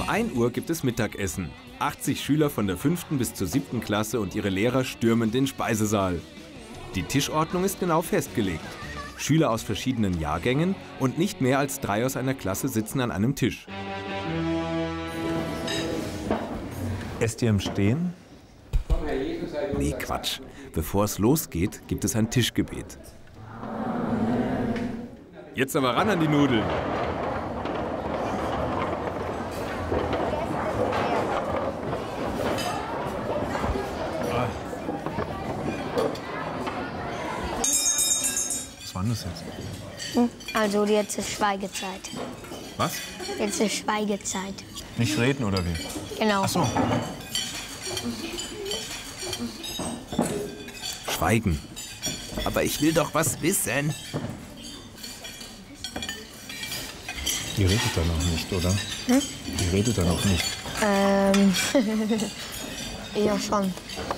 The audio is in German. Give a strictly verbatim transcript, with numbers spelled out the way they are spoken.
Um ein Uhr gibt es Mittagessen. achtzig Schüler von der fünften bis zur siebten Klasse und ihre Lehrer stürmen den Speisesaal. Die Tischordnung ist genau festgelegt. Schüler aus verschiedenen Jahrgängen und nicht mehr als drei aus einer Klasse sitzen an einem Tisch. Esst ihr im Stehen? Nee, Quatsch. Bevor es losgeht, gibt es ein Tischgebet. Jetzt aber ran an die Nudeln. Was war denn das jetzt? Also jetzt ist Schweigezeit. Was? Jetzt ist Schweigezeit. Nicht reden oder wie? Genau. Ach so. Schweigen. Aber ich will doch was wissen. Die redet dann noch nicht, oder? Hm? Die redet dann noch nicht. Ähm, ja schon.